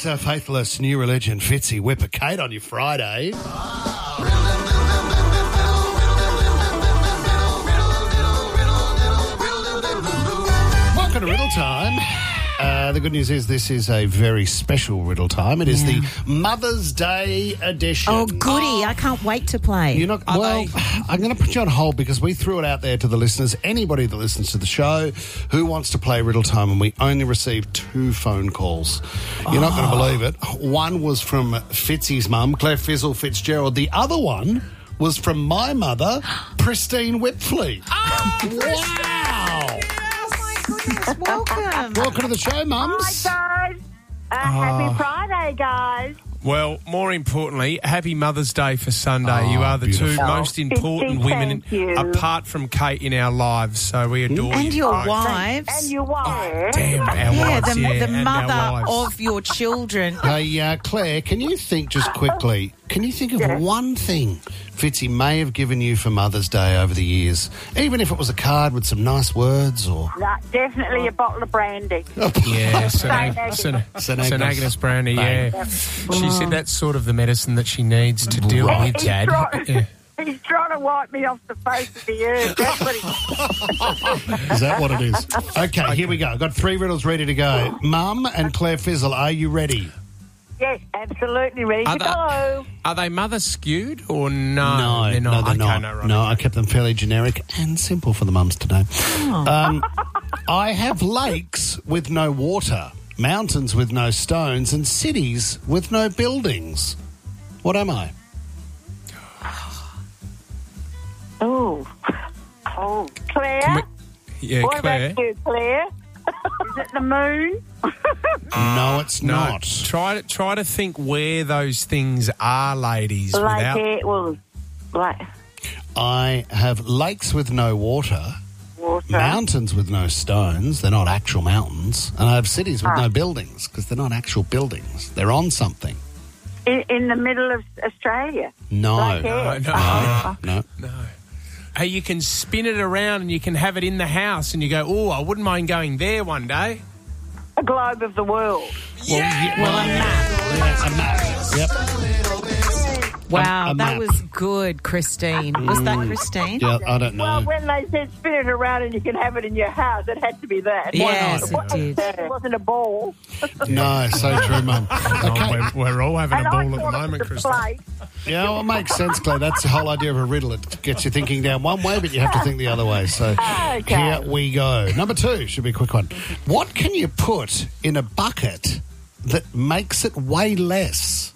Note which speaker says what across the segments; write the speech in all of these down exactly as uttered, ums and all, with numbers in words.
Speaker 1: uh, Faithless, New Religion, Fitzy, Whipper, Kate on your Friday. Welcome to Riddle Time. Uh, the good news is this is a very special riddle time. It is
Speaker 2: Yeah.
Speaker 1: the Mother's Day edition.
Speaker 2: Oh, goody. I can't wait to play.
Speaker 1: You're not,
Speaker 3: Are
Speaker 1: well,
Speaker 3: they-
Speaker 1: I'm going to put you on hold because we threw it out there to the listeners. Anybody that listens to the show who wants to play Riddle Time, and we only received two phone calls. You're not going to believe it. One was from Fitzy's mum, Claire Fizzle Fitzgerald. The other one was from my mother, Pristine Whitfleet.
Speaker 2: Oh,
Speaker 1: Wow!
Speaker 2: goodness, welcome.
Speaker 1: Welcome to the show, mums.
Speaker 4: Hi, guys. Uh, Happy Friday, guys.
Speaker 3: Well, more importantly, happy Mother's Day for Sunday.
Speaker 1: Oh,
Speaker 3: you are the
Speaker 1: beautiful.
Speaker 3: two most important
Speaker 4: Fitzy,
Speaker 3: women,
Speaker 4: thank you.
Speaker 3: apart from Kate, in our lives. So we adore
Speaker 2: And
Speaker 3: you.
Speaker 2: your
Speaker 3: both.
Speaker 2: wives.
Speaker 4: And your wife.
Speaker 3: Damn, our
Speaker 2: yeah,
Speaker 3: wives,
Speaker 2: the,
Speaker 3: yeah,
Speaker 2: the
Speaker 3: and our
Speaker 2: mother
Speaker 3: wives.
Speaker 2: of your children.
Speaker 1: Hey, uh, Claire, can you think just quickly, can you think of
Speaker 4: Yeah.
Speaker 1: one thing Fitzy may have given you for Mother's Day over the years? Even if it was a card with some nice words or...
Speaker 4: No, definitely a bottle of brandy.
Speaker 3: Yeah, St.
Speaker 4: Saint
Speaker 3: Ag- St.
Speaker 1: St.
Speaker 3: St.
Speaker 1: Agnes.
Speaker 3: Agnes brandy, yeah. She said that's sort of the medicine that she needs to deal
Speaker 1: Right.
Speaker 3: with,
Speaker 4: He's
Speaker 3: Dad.
Speaker 4: trying,
Speaker 3: Yeah.
Speaker 4: he's trying to wipe me off the face of the earth. That's what he...
Speaker 1: Is that what it is? Okay, here we go. I've got three riddles ready to go. Mum and Claire Fizzle, are you ready?
Speaker 4: Yes, absolutely ready
Speaker 3: Are
Speaker 4: to
Speaker 3: they-
Speaker 4: go.
Speaker 3: Are they mother skewed or no?
Speaker 1: No,
Speaker 3: they're not.
Speaker 1: no, they're
Speaker 3: Okay,
Speaker 1: not.
Speaker 3: No, right.
Speaker 1: No, I kept them fairly generic and simple for the mums today. Um, I have lakes with no water, mountains with no stones, and cities with no buildings. What am I?
Speaker 4: Oh. Oh, Claire?
Speaker 3: Can we- Yeah,
Speaker 4: what
Speaker 3: Claire.
Speaker 4: about you, Claire? Is it the moon?
Speaker 1: No, it's
Speaker 3: No,
Speaker 1: not.
Speaker 3: try to try to think where those things are, ladies.
Speaker 4: like
Speaker 3: without
Speaker 4: it was like
Speaker 1: I have lakes with no water,
Speaker 4: water.
Speaker 1: mountains with no stones. They're not actual mountains. And I have cities with no buildings because they're not actual buildings. They're on something.
Speaker 4: In, in the middle of Australia.
Speaker 1: No.
Speaker 4: Like
Speaker 3: No,
Speaker 4: it.
Speaker 3: no,
Speaker 4: Oh.
Speaker 1: No.
Speaker 3: no. Hey, you can spin it around and you can have it in the house, and you go, "Oh, I wouldn't mind going there one day."
Speaker 4: A globe of the world.
Speaker 1: Well, yeah,
Speaker 2: Well, a map.
Speaker 1: yeah, a map. Yep.
Speaker 2: Wow,
Speaker 1: a
Speaker 2: that
Speaker 1: map.
Speaker 2: was good, Christine. Was that Christine?
Speaker 1: Yeah, I don't know.
Speaker 4: Well, when they said spin it around and you can have it in your house, it had to be that.
Speaker 2: Yes,
Speaker 4: Why not?
Speaker 2: it did.
Speaker 4: It wasn't a ball.
Speaker 1: No, so true, Mum.
Speaker 3: Oh,
Speaker 1: Okay.
Speaker 3: we're, we're all having
Speaker 4: And
Speaker 3: a
Speaker 4: I
Speaker 3: ball at the
Speaker 4: thought it
Speaker 3: moment,
Speaker 4: was a
Speaker 3: Christine.
Speaker 4: plate.
Speaker 1: Yeah, well, it makes sense, Claire. That's the whole idea of a riddle. It gets you thinking down one way, but you have to think the other way. So
Speaker 4: Okay.
Speaker 1: here we go. Number two should be a quick one. What can you put in a bucket that makes it weigh less?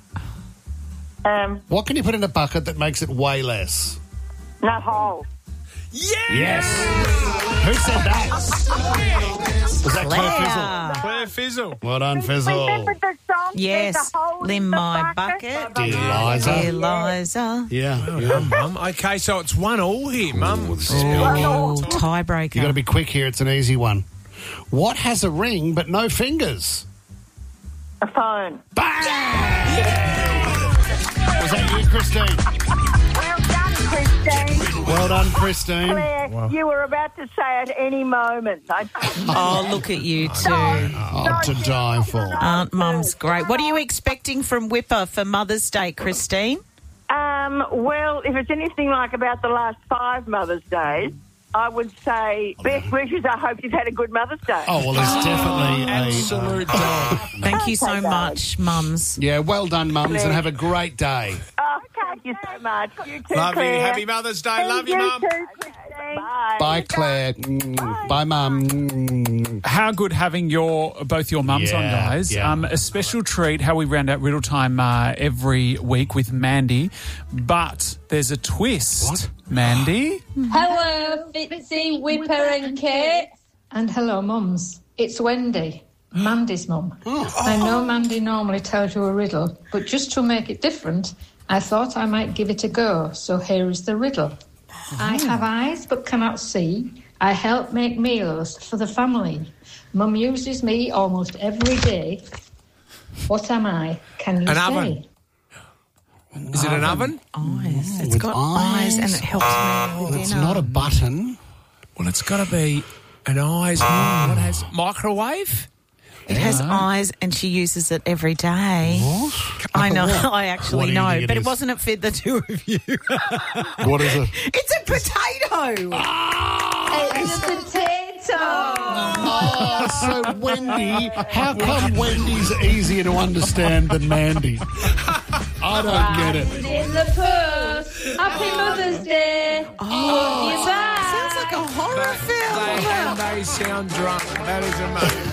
Speaker 4: Um,
Speaker 1: What can you put in a bucket that makes it weigh less?
Speaker 4: no hole.
Speaker 3: Yeah!
Speaker 1: Yes. Who said that? Was that Claire Fizzle?
Speaker 2: Claire.
Speaker 3: Claire Fizzle.
Speaker 1: Well done, Fizzle.
Speaker 4: Remember the song?
Speaker 2: Yes.
Speaker 4: There's a hole
Speaker 2: In
Speaker 4: in the
Speaker 2: my
Speaker 4: bucket.
Speaker 2: bucket.
Speaker 1: Dear Liza.
Speaker 2: Dear Liza.
Speaker 1: Yeah.
Speaker 3: Well
Speaker 1: yeah.
Speaker 3: done, Mum. Okay, so it's one all here, Mum.
Speaker 1: Ooh, this is
Speaker 2: Oh,
Speaker 1: big.
Speaker 2: tiebreaker.
Speaker 1: You got to be quick here. It's an easy one. What has a ring but no fingers?
Speaker 4: A phone.
Speaker 1: Bang! Was that you, Christine?
Speaker 4: Well done, Christine.
Speaker 1: Well done, Christine.
Speaker 4: Claire, you were about to say at any moment. I,
Speaker 2: Oh, look at you two.
Speaker 1: Oh, to die for.
Speaker 2: Aunt Mum's great. What are you expecting from Whipper for Mother's Day, Christine?
Speaker 4: Um, well, if it's anything like about the last five Mother's Days, I would say best wishes. I hope you've had a good Mother's Day.
Speaker 1: Oh, well, there's definitely a...
Speaker 3: Absolute dog.
Speaker 2: Thank you so
Speaker 4: Okay,
Speaker 2: much, mums.
Speaker 1: Yeah, well done, mums, and have a great day.
Speaker 4: Oh, thank you so much. You too,
Speaker 3: Love you.
Speaker 4: Claire.
Speaker 3: Happy Mother's Day.
Speaker 4: And
Speaker 3: Love you, Mum.
Speaker 4: too, Christine. Bye.
Speaker 1: Bye, Claire. Mm, Bye, Mum. Mm.
Speaker 5: How good having your both your mums on,
Speaker 1: Yeah,
Speaker 5: guys.
Speaker 1: yeah.
Speaker 5: Um, a special treat, how we round out Riddle Time uh, every week with Mandy. But there's a twist.
Speaker 1: What?
Speaker 5: Mandy?
Speaker 6: Hello, Fitzy, Whipper and Kate.
Speaker 7: And hello, mums. It's Wendy, Mandy's mum. I know Mandy normally tells you a riddle, but just to make it different, I thought I might give it a go. So here is the riddle. I have eyes but cannot see. I help make meals for the family. Mum uses me almost every day. What am I? Can you
Speaker 3: An
Speaker 7: say?
Speaker 3: oven. Is it an oven?
Speaker 2: Eyes. It's
Speaker 1: with
Speaker 2: got eyes.
Speaker 1: eyes.
Speaker 2: and it helps me with
Speaker 1: It's
Speaker 2: dinner.
Speaker 1: not a button.
Speaker 3: Well, it's got to be an eyes. What has microwave?
Speaker 2: It has eyes and she uses it every day.
Speaker 1: What?
Speaker 2: I know,
Speaker 1: What?
Speaker 2: I
Speaker 1: What
Speaker 2: actually
Speaker 1: do you
Speaker 2: know,
Speaker 1: think it
Speaker 2: but
Speaker 1: is?
Speaker 2: it wasn't it fed the two of you.
Speaker 1: What is it?
Speaker 2: It's a potato.
Speaker 6: It's a potato.
Speaker 1: Oh, so Wendy, how come Wendy's easier to understand than Mandy? I don't get it.
Speaker 6: In the post. Happy Mother's Day. Oh,
Speaker 2: Sounds like a horror film.
Speaker 3: They, and they sound drunk. That is amazing.